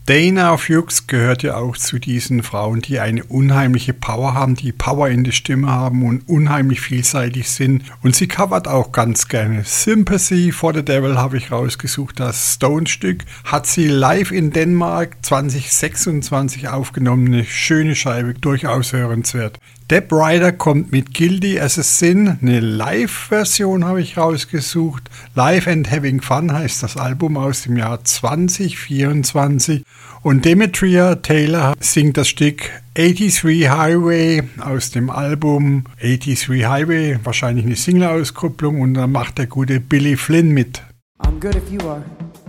Dana Fuchs gehört ja auch zu diesen Frauen, die eine unheimliche Power haben, die Power in der Stimme haben und unheimlich vielseitig sind. Und sie covert auch ganz gerne. Sympathy for the Devil habe ich rausgesucht. Das Stone-Stück hat sie live in Dänemark 2026 aufgenommen. Eine schöne Scheibe, durchaus hörenswert. Deb Ryder kommt mit Guilty as a Sin, eine Live-Version habe ich rausgesucht. Live and Having Fun heißt das Album aus dem Jahr 2024. Und Demetria Taylor singt das Stück 83 Highway aus dem Album 83 Highway, wahrscheinlich eine Single-Auskopplung, und da macht der gute Billy Flynn mit. I'm good if you are.